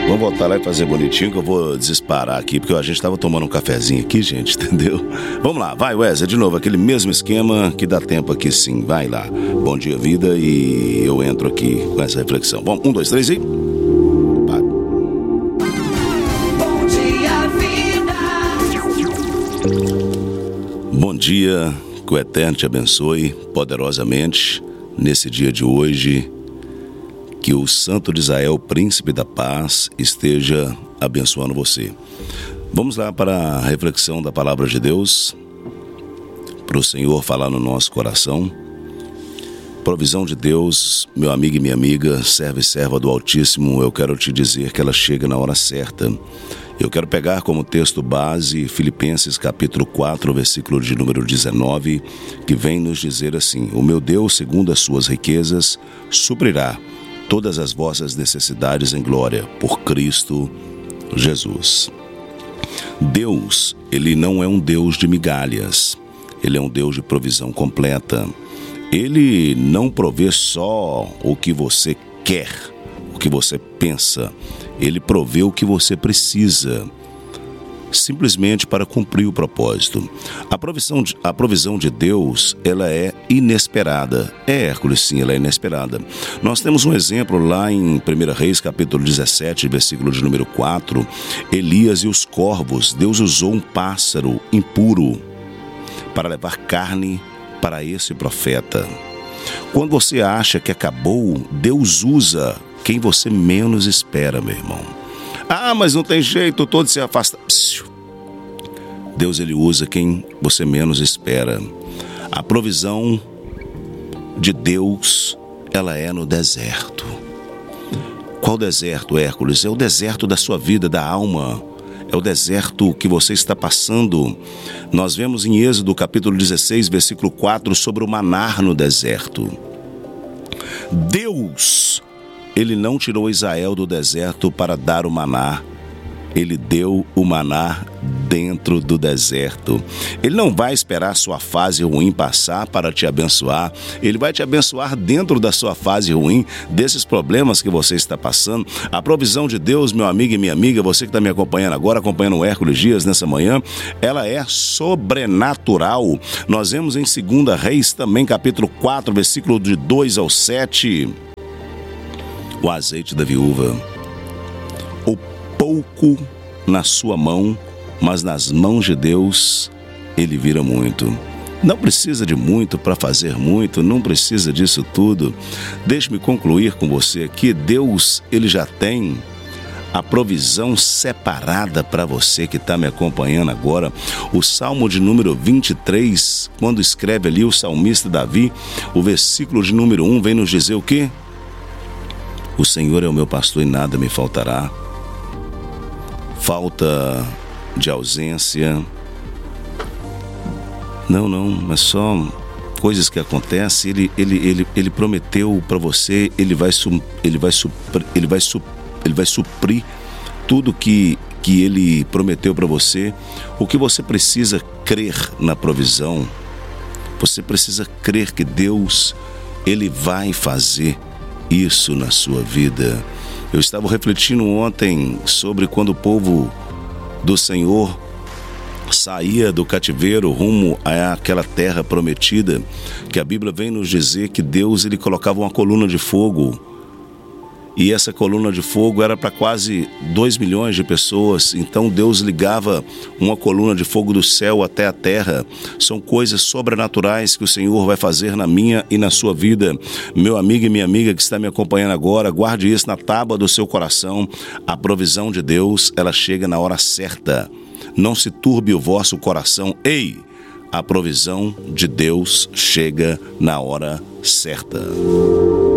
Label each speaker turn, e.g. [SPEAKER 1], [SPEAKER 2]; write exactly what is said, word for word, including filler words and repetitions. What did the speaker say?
[SPEAKER 1] Vamos voltar lá e fazer bonitinho que eu vou disparar aqui, porque a gente estava tomando um cafezinho aqui, gente, entendeu? Vamos lá, vai Wesley, de novo, aquele mesmo esquema que dá tempo aqui sim, vai lá. Bom dia, vida, e eu entro aqui com essa reflexão. Vamos, um, dois, três e... Vai.
[SPEAKER 2] Bom dia, vida.
[SPEAKER 1] Bom dia, que o Eterno te abençoe poderosamente nesse dia de hoje. Que o Santo de Israel, Príncipe da Paz, esteja abençoando você. Vamos lá para a reflexão da Palavra de Deus, para o Senhor falar no nosso coração. Provisão de Deus, meu amigo e minha amiga, serva e serva do Altíssimo, eu quero te dizer que ela chega na hora certa. Eu quero pegar como texto base Filipenses capítulo quatro, versículo de número dezenove, que vem nos dizer assim: o meu Deus, segundo as suas riquezas, suprirá todas as vossas necessidades em glória, por Cristo Jesus. Deus, Ele não é um Deus de migalhas, Ele é um Deus de provisão completa. Ele não provê só o que você quer, o que você pensa, Ele provê o que você precisa, simplesmente para cumprir o propósito. A provisão de, a provisão de Deus, ela é inesperada. É, Hércules, sim, ela é inesperada. Nós temos um exemplo lá em primeira Reis, capítulo dezessete, versículo de número quatro. Elias e os corvos. Deus usou um pássaro impuro para levar carne para esse profeta. Quando você acha que acabou, Deus usa quem você menos espera, meu irmão. Ah, mas não tem jeito, todo se afasta. Deus, Ele usa quem você menos espera. A provisão de Deus, ela é no deserto. Qual deserto, Hércules? É o deserto da sua vida, da alma. É o deserto que você está passando. Nós vemos em Êxodo capítulo dezesseis, versículo quatro, sobre o maná no deserto. Deus, Ele não tirou Israel do deserto para dar o maná. Ele deu o maná dentro do deserto. Ele não vai esperar a sua fase ruim passar para te abençoar. Ele vai te abençoar dentro da sua fase ruim, desses problemas que você está passando. A provisão de Deus, meu amigo e minha amiga, você que está me acompanhando agora, acompanhando o Hércules Dias nessa manhã, ela é sobrenatural. Nós vemos em segunda Reis também, capítulo quatro, versículo de dois ao sete, o azeite da viúva. O pouco na sua mão, mas nas mãos de Deus Ele vira muito. Não precisa de muito para fazer muito, não precisa disso tudo. Deixe-me concluir com você que Deus, Ele já tem a provisão separada para você que está me acompanhando agora. O Salmo de número vinte e três, quando escreve ali o salmista Davi, o versículo de número um vem nos dizer o quê? O Senhor é o meu pastor e nada me faltará. Falta de ausência. Não, não, é só coisas que acontecem. Ele, ele, ele, ele prometeu para você, ele vai, ele, vai suprir, ele, vai su, ele vai suprir tudo que, que ele prometeu para você. O que você precisa crer na provisão, você precisa crer que Deus, Ele vai fazer isso na sua vida. Eu estava refletindo ontem sobre quando o povo do Senhor saía do cativeiro rumo àquela terra prometida, que a Bíblia vem nos dizer que Deus, Ele colocava uma coluna de fogo, e essa coluna de fogo era para quase dois milhões de pessoas. Então Deus ligava uma coluna de fogo do céu até a terra. São coisas sobrenaturais que o Senhor vai fazer na minha e na sua vida. Meu amigo e minha amiga que está me acompanhando agora, guarde isso na tábua do seu coração. A provisão de Deus, ela chega na hora certa. Não se turbe o vosso coração. Ei, a provisão de Deus chega na hora certa.